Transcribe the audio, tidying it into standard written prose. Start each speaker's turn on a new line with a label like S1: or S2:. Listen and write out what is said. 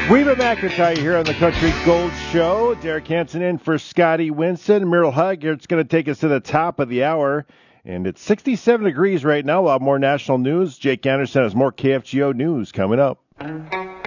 S1: Reba McEntire here on the Country Gold Show. Derek Hansen in for Scotty Winston. Myrtle Hug here. It's going to take us to the top of the hour. And it's 67 degrees right now. We'll have more national news. Jake Anderson has more KFGO news coming up.